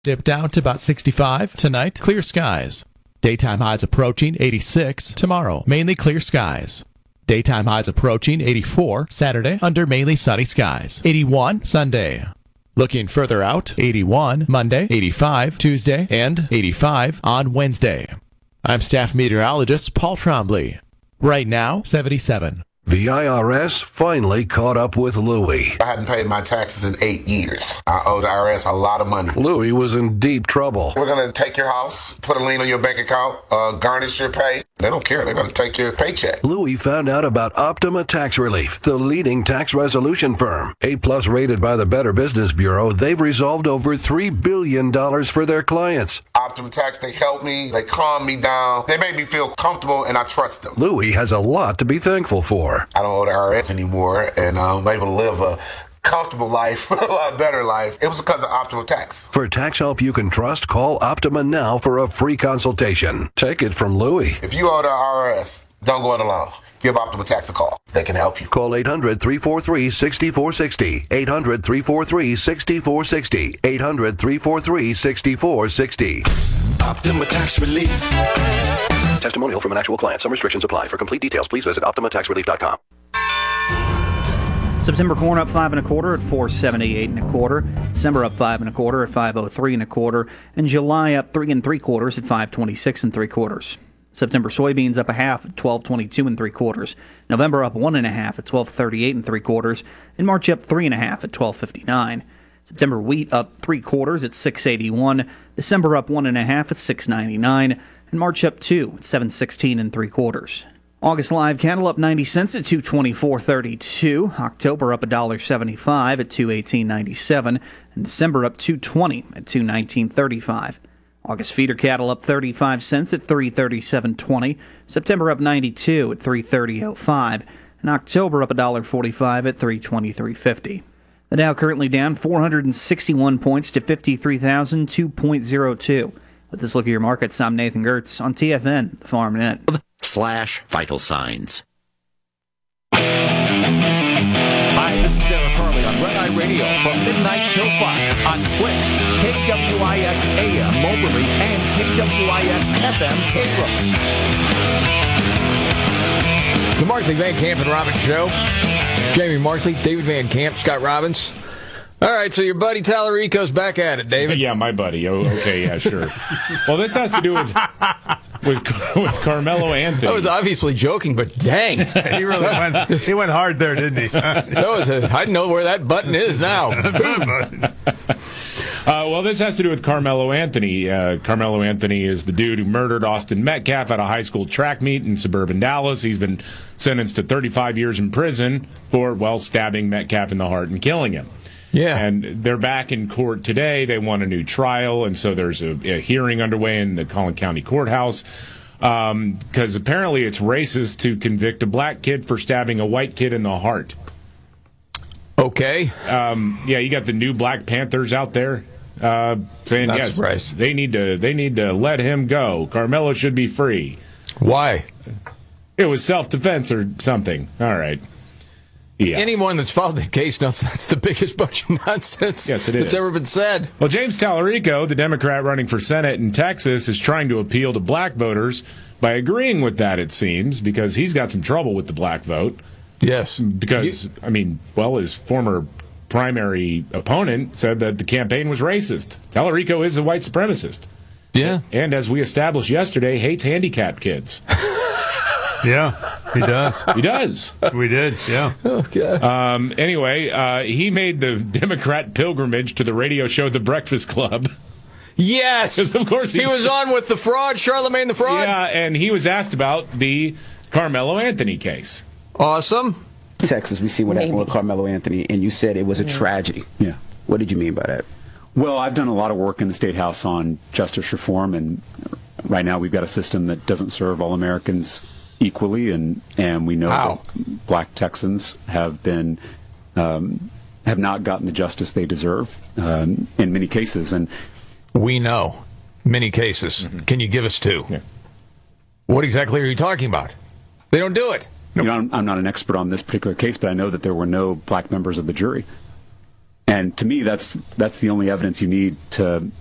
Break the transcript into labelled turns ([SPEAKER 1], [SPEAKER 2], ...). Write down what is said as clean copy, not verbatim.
[SPEAKER 1] Dip down to about 65 tonight. Clear skies. Daytime highs approaching 86 tomorrow. Mainly clear skies. Daytime highs approaching 84 Saturday under mainly sunny skies. 81 Sunday. Looking further out, 81 Monday, 85 Tuesday, and 85 on Wednesday. I'm staff meteorologist Paul Trombley. Right now, 77.
[SPEAKER 2] The IRS finally caught up with Louie.
[SPEAKER 3] I hadn't paid my taxes in 8 years. I owe the IRS a lot of money.
[SPEAKER 2] Louie was in deep trouble.
[SPEAKER 3] We're going to take your house, put a lien on your bank account, garnish your pay. They don't care. They're going to take your paycheck.
[SPEAKER 2] Louie found out about Optima Tax Relief, the leading tax resolution firm. A-plus rated by the Better Business Bureau, they've resolved over $3 billion for their clients.
[SPEAKER 3] Optima Tax, they help me. They calm me down. They make me feel comfortable, and I trust them.
[SPEAKER 2] Louie has a lot to be thankful for.
[SPEAKER 3] I don't owe the IRS anymore, and I'm able to live a comfortable life, a lot better life. It was because of Optima Tax.
[SPEAKER 2] For tax help you can trust, call Optima now for a free consultation. Take it from Louie.
[SPEAKER 3] If you owe the IRS, don't go it alone. Give Optima Tax a call. They can help you.
[SPEAKER 2] Call 800-343-6460. 800-343-6460. 800-343-6460.
[SPEAKER 4] Optima Tax Relief.
[SPEAKER 2] Testimonial from an actual client. Some restrictions apply. For complete details, please visit OptimaTaxRelief.com.
[SPEAKER 5] September corn up 5 1/4 at 478 1/4. December up 5 1/4 at 503 1/4, and July up 3 3/4 at 526 3/4. September soybeans up a half at 1222 3/4. November up 1 1/2 at 1238 3/4, and March up 3 1/2 at 1259. September wheat up 3/4 at 681. December up 1 1/2 at 699, and March up 2 at 716 3/4. August live cattle up 90 cents at 224.32. October up $1.75 at 218.97, and December up 220 at 219.35. August feeder cattle up 35 cents at 337.20. September up 92 at 330.05, and October up $1.45 at 323.50. The Dow currently down 461 points to 53,002.02. With this look at your markets, I'm Nathan Gertz on TFN, the Farm Net.
[SPEAKER 6] /vital signs.
[SPEAKER 7] Hi, this is Sarah Carley on Red Eye Radio from midnight till 5 on Twix, KWIX AM Moberly, and KWIX FM Cairo.
[SPEAKER 8] The Markley, Van Camp, and Robbins Show. Jamie Markley, David Van Camp, Scott Robbins. All right, so your buddy Tallarico's back at it, David.
[SPEAKER 9] Yeah, my buddy. Oh, okay, yeah, sure. Well, this has to do with Carmelo Anthony.
[SPEAKER 8] I was obviously joking, but dang.
[SPEAKER 10] He really went hard there, didn't he?
[SPEAKER 8] I didn't know where that button is now.
[SPEAKER 9] Well, this has to do with Carmelo Anthony. Carmelo Anthony is the dude who murdered Austin Metcalf at a high school track meet in suburban Dallas. He's been sentenced to 35 years in prison for, stabbing Metcalf in the heart and killing him.
[SPEAKER 8] Yeah.
[SPEAKER 9] And they're back in court today. They want a new trial, and so there's a hearing underway in the Collin County Courthouse because apparently it's racist to convict a black kid for stabbing a white kid in the heart.
[SPEAKER 8] Okay.
[SPEAKER 9] You got the new Black Panthers out there saying
[SPEAKER 8] Not
[SPEAKER 9] yes,
[SPEAKER 8] surprised.
[SPEAKER 9] they need to let him go. Carmelo should be free.
[SPEAKER 8] Why?
[SPEAKER 9] It was self-defense or something. All right. Yeah.
[SPEAKER 8] Anyone that's followed the case knows that's the biggest bunch of nonsense
[SPEAKER 9] yes, it is.
[SPEAKER 8] that's ever been said.
[SPEAKER 9] Well, James Tallarico, the Democrat running for Senate in Texas, is trying to appeal to black voters by agreeing with that, it seems, because he's got some trouble with the black vote.
[SPEAKER 8] Yes.
[SPEAKER 9] Because, his former primary opponent said that the campaign was racist. Tallarico is a white supremacist.
[SPEAKER 8] Yeah.
[SPEAKER 9] And as we established yesterday, hates handicapped kids.
[SPEAKER 10] Yeah, he does.
[SPEAKER 9] He does.
[SPEAKER 10] We did, yeah.
[SPEAKER 8] Okay.
[SPEAKER 9] Anyway, he made the Democrat pilgrimage to the radio show The Breakfast Club.
[SPEAKER 8] Yes!
[SPEAKER 9] Of course
[SPEAKER 8] he was on with the fraud, Charlemagne the Fraud.
[SPEAKER 9] Yeah, and he was asked about the Carmelo Anthony case.
[SPEAKER 8] Awesome.
[SPEAKER 11] Texas, we see what happened with Carmelo Anthony, and you said it was a tragedy.
[SPEAKER 12] Yeah.
[SPEAKER 11] What did you mean by that?
[SPEAKER 12] Well, I've done a lot of work in the State House on justice reform, and right now we've got a system that doesn't serve all Americans equally, and we know that black Texans have been have not gotten the justice they deserve in many cases. And
[SPEAKER 8] we know many cases. Mm-hmm. Can you give us two? Yeah. What exactly are you talking about? They don't do it.
[SPEAKER 12] You know, I'm not an expert on this particular case, but I know that there were no black members of the jury. And to me, that's the only evidence you need to